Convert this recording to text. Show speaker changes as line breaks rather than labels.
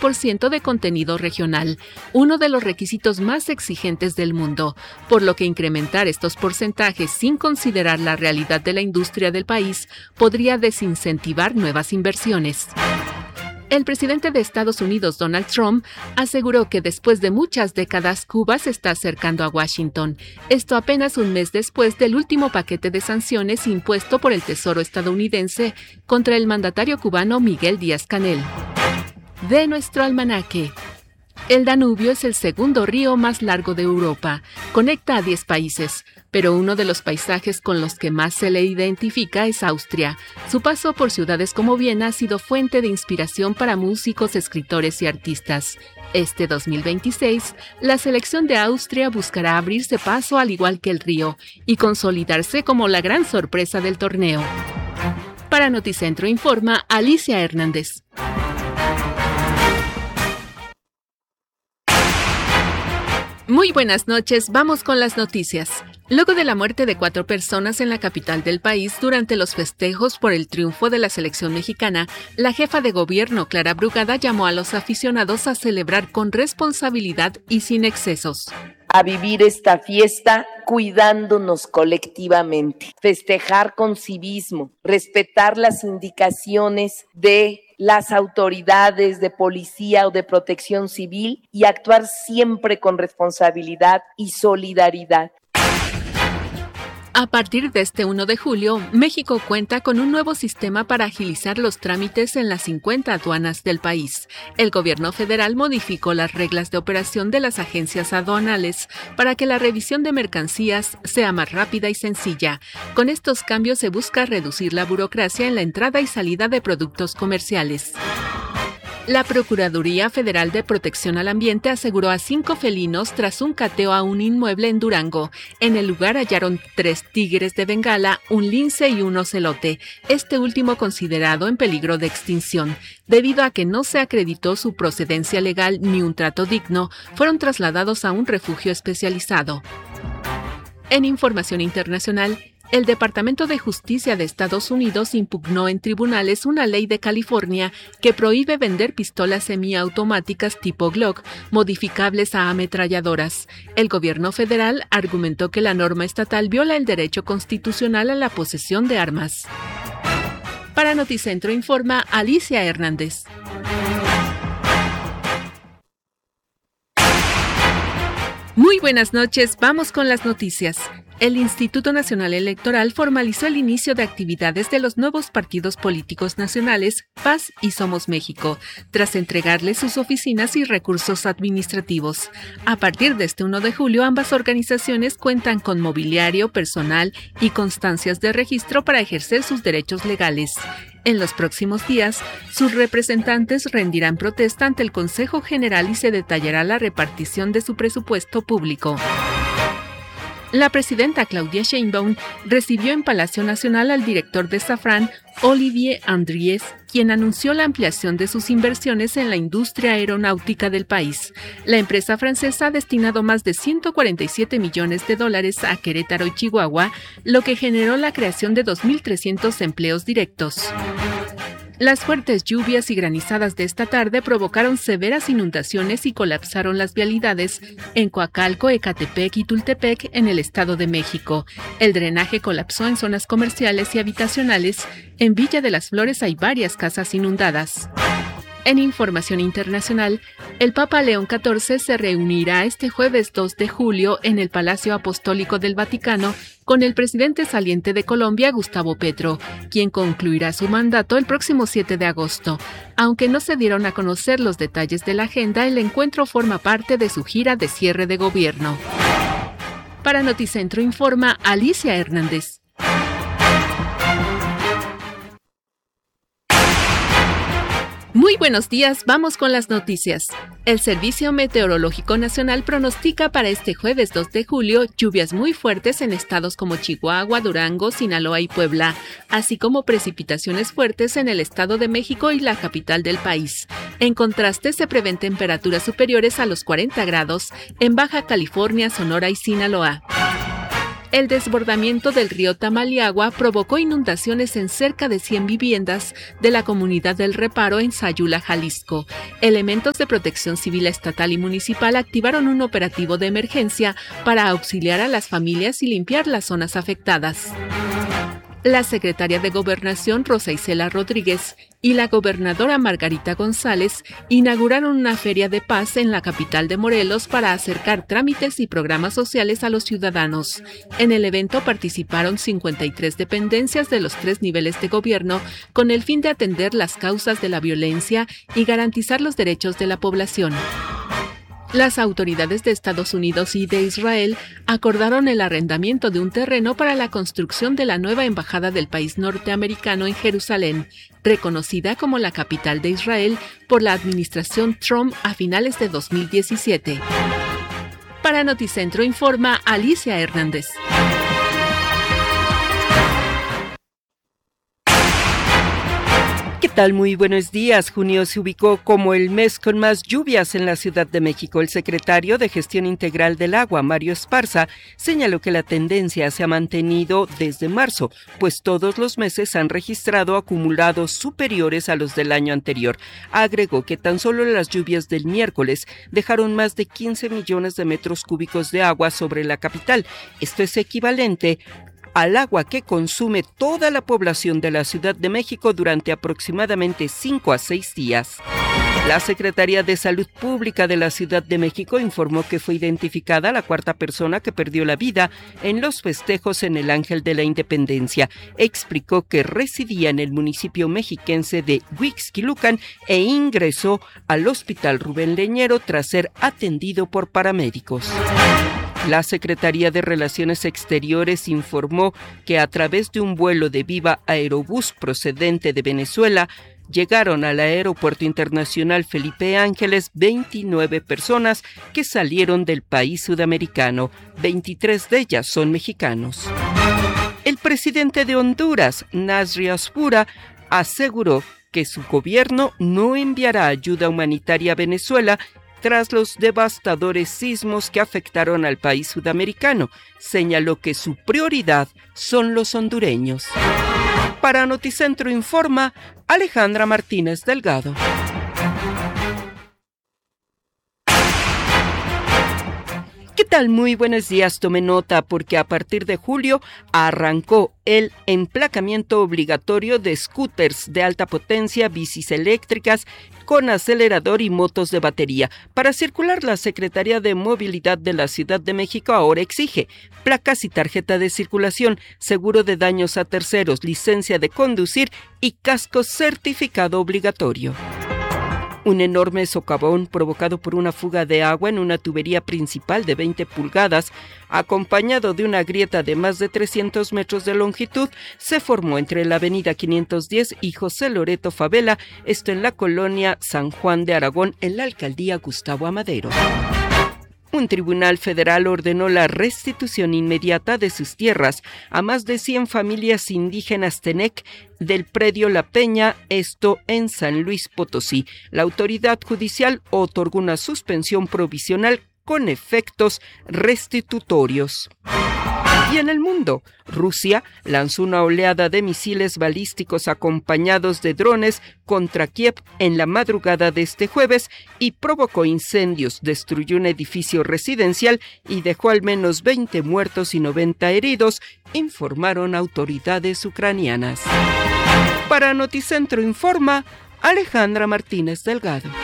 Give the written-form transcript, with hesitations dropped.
50% de contenido regional, uno de los requisitos más exigentes del mundo, por lo que incrementar estos porcentajes sin considerar la realidad de la industria del país podría desincentivar nuevas inversiones. El presidente de Estados Unidos, Donald Trump, aseguró que después de muchas décadas Cuba se está acercando a Washington. Esto apenas un mes después del último paquete de sanciones impuesto por el Tesoro estadounidense contra el mandatario cubano Miguel Díaz-Canel. De nuestro almanaque. El Danubio es el segundo río más largo de Europa. Conecta a 10 países, pero uno de los paisajes con los que más se le identifica es Austria. Su paso por ciudades como Viena ha sido fuente de inspiración para músicos, escritores y artistas. Este 2026, la selección de Austria buscará abrirse paso al igual que el río y consolidarse como la gran sorpresa del torneo. Para Noticentro informa Alicia Hernández. Muy buenas noches, vamos con las noticias. Luego de la muerte de 4 personas en la capital del país durante los festejos por el triunfo de la selección mexicana, la jefa de gobierno, Clara Brugada, llamó a los aficionados a celebrar con responsabilidad y sin excesos.
A vivir esta fiesta cuidándonos colectivamente, festejar con civismo, respetar las indicaciones de las autoridades de policía o de protección civil y actuar siempre con responsabilidad y solidaridad.
A partir de este 1 de julio, México cuenta con un nuevo sistema para agilizar los trámites en las 50 aduanas del país. El gobierno federal modificó las reglas de operación de las agencias aduanales para que la revisión de mercancías sea más rápida y sencilla. Con estos cambios se busca reducir la burocracia en la entrada y salida de productos comerciales. La Procuraduría Federal de Protección al Ambiente aseguró a 5 felinos tras un cateo a un inmueble en Durango. En el lugar hallaron 3 tigres de Bengala, un lince y un ocelote, este último considerado en peligro de extinción. Debido a que no se acreditó su procedencia legal ni un trato digno, fueron trasladados a un refugio especializado. En información internacional, el Departamento de Justicia de Estados Unidos impugnó en tribunales una ley de California que prohíbe vender pistolas semiautomáticas tipo Glock, modificables a ametralladoras. El gobierno federal argumentó que la norma estatal viola el derecho constitucional a la posesión de armas. Para Noticentro informa Alicia Hernández. Muy buenas noches, vamos con las noticias. El Instituto Nacional Electoral formalizó el inicio de actividades de los nuevos partidos políticos nacionales Paz y Somos México, tras entregarles sus oficinas y recursos administrativos. A partir de este 1 de julio, ambas organizaciones cuentan con mobiliario, personal y constancias de registro para ejercer sus derechos legales. En los próximos días, sus representantes rendirán protesta ante el Consejo General y se detallará la repartición de su presupuesto público. La presidenta Claudia Sheinbaum recibió en Palacio Nacional al director de Safran, Olivier Andriès, quien anunció la ampliación de sus inversiones en la industria aeronáutica del país. La empresa francesa ha destinado más de $147 millones a Querétaro y Chihuahua, lo que generó la creación de 2.300 empleos directos. Las fuertes lluvias y granizadas de esta tarde provocaron severas inundaciones y colapsaron las vialidades en Coacalco, Ecatepec y Tultepec en el Estado de México. El drenaje colapsó en zonas comerciales y habitacionales. En Villa de las Flores hay varias casas inundadas. En información internacional, el Papa León XIV se reunirá este jueves 2 de julio en el Palacio Apostólico del Vaticano con el presidente saliente de Colombia, Gustavo Petro, quien concluirá su mandato el próximo 7 de agosto. Aunque no se dieron a conocer los detalles de la agenda, el encuentro forma parte de su gira de cierre de gobierno. Para Noticentro informa Alicia Hernández. Muy buenos días, vamos con las noticias. El Servicio Meteorológico Nacional pronostica para este jueves 2 de julio lluvias muy fuertes en estados como Chihuahua, Durango, Sinaloa y Puebla, así como precipitaciones fuertes en el Estado de México y la capital del país. En contraste, se prevén temperaturas superiores a los 40 grados en Baja California, Sonora y Sinaloa. El desbordamiento del río Tamaliagua provocó inundaciones en cerca de 100 viviendas de la comunidad del Reparo en Sayula, Jalisco. Elementos de protección civil estatal y municipal activaron un operativo de emergencia para auxiliar a las familias y limpiar las zonas afectadas. La secretaria de Gobernación, Rosa Isela Rodríguez, y la gobernadora Margarita González inauguraron una feria de paz en la capital de Morelos para acercar trámites y programas sociales a los ciudadanos. En el evento participaron 53 dependencias de los 3 niveles de gobierno con el fin de atender las causas de la violencia y garantizar los derechos de la población. Las autoridades de Estados Unidos y de Israel acordaron el arrendamiento de un terreno para la construcción de la nueva embajada del país norteamericano en Jerusalén, reconocida como la capital de Israel por la administración Trump a finales de 2017. Para Noticentro informa Alicia Hernández.
¿Qué tal? Muy buenos días. Junio se ubicó como el mes con más lluvias en la Ciudad de México. El secretario de Gestión Integral del Agua, Mario Esparza, señaló que la tendencia se ha mantenido desde marzo, pues todos los meses han registrado acumulados superiores a los del año anterior. Agregó que tan solo las lluvias del miércoles dejaron más de 15 millones de metros cúbicos de agua sobre la capital. Esto es equivalente al agua que consume toda la población de la Ciudad de México durante aproximadamente 5 a 6 días. La Secretaría de Salud Pública de la Ciudad de México informó que fue identificada la 4ª persona que perdió la vida en los festejos en el Ángel de la Independencia. Explicó que residía en el municipio mexiquense de Huixquilucan e ingresó al Hospital Rubén Leñero tras ser atendido por paramédicos. La Secretaría de Relaciones Exteriores informó que a través de un vuelo de Viva Aerobús procedente de Venezuela, llegaron al Aeropuerto Internacional Felipe Ángeles 29 personas que salieron del país sudamericano. 23 de ellas son mexicanos. El presidente de Honduras, Nasri Asbura, aseguró que su gobierno no enviará ayuda humanitaria a Venezuela tras los devastadores sismos que afectaron al país sudamericano. Señaló que su prioridad son los hondureños. Para Noticentro informa Alejandra Martínez Delgado. ¿Qué tal? Muy buenos días. Tome nota porque a partir de julio arrancó el emplacamiento obligatorio de scooters de alta potencia, bicis eléctricas con acelerador y motos de batería. Para circular, la Secretaría de Movilidad de la Ciudad de México ahora exige placas y tarjeta de circulación, seguro de daños a terceros, licencia de conducir y casco certificado obligatorio. Un enorme socavón provocado por una fuga de agua en una tubería principal de 20 pulgadas, acompañado de una grieta de más de 300 metros de longitud, se formó entre la avenida 510 y José Loreto Favela, esto en la colonia San Juan de Aragón, en la alcaldía Gustavo Amadero. Un tribunal federal ordenó la restitución inmediata de sus tierras a más de 100 familias indígenas Tenec del predio La Peña, esto en San Luis Potosí. La autoridad judicial otorgó una suspensión provisional con efectos restitutorios. Y en el mundo, Rusia lanzó una oleada de misiles balísticos acompañados de drones contra Kiev en la madrugada de este jueves y provocó incendios, destruyó un edificio residencial y dejó al menos 20 muertos y 90 heridos, informaron autoridades ucranianas. Para Noticentro informa Alejandra Martínez Delgado.